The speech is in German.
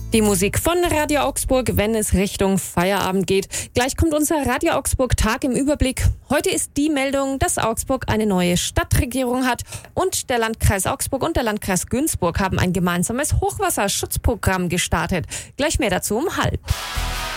Die Musik von Radio Augsburg, wenn es Richtung Feierabend geht. Gleich kommt unser Radio Augsburg Tag im Überblick. Heute ist die Meldung, dass Augsburg eine neue Stadtregierung hat und der Landkreis Augsburg und der Landkreis Günzburg haben ein gemeinsames Hochwasserschutzprogramm gestartet. Gleich mehr dazu um 12:30.